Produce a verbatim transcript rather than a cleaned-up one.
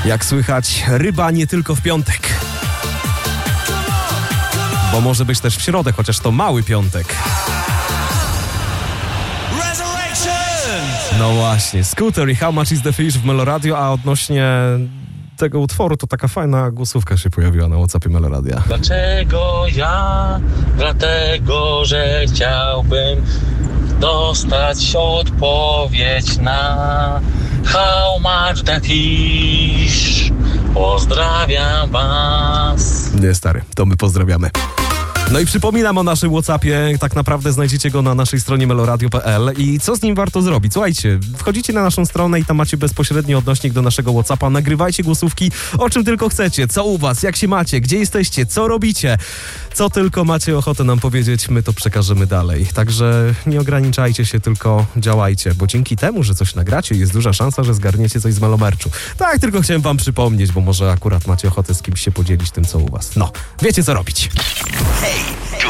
Jak słychać, ryba nie tylko w piątek. Bo może być też w środę, chociaż to mały piątek. No właśnie, Scooter i How Much is the Fish w Meloradio, a odnośnie tego utworu to taka fajna głosówka się pojawiła na WhatsAppie Meloradia. Dlaczego ja? Dlatego, że chciałbym dostać odpowiedź na How much the fish. Pozdrawiam was. Nie stary, to my pozdrawiamy. No i przypominam o naszym WhatsAppie, tak naprawdę znajdziecie go na naszej stronie meloradio kropka p l i co z nim warto zrobić? Słuchajcie, wchodzicie na naszą stronę i tam macie bezpośredni odnośnik do naszego WhatsAppa, nagrywajcie głosówki o czym tylko chcecie, co u was, jak się macie, gdzie jesteście, co robicie, co tylko macie ochotę nam powiedzieć, my to przekażemy dalej. Także nie ograniczajcie się, tylko działajcie, bo dzięki temu, że coś nagracie, jest duża szansa, że zgarniecie coś z Melomerczu. Tak, tylko chciałem wam przypomnieć, bo może akurat macie ochotę z kimś się podzielić tym, co u was. No, wiecie co robić. Hej!